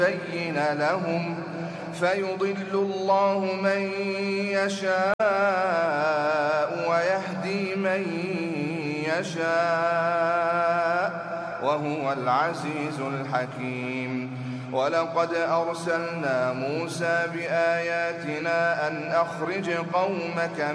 ليبين لهم فيضل الله من يشاء ويهدي من يشاء وهو العزيز الحكيم. ولقد أرسلنا موسى بآياتنا أن أخرج قومك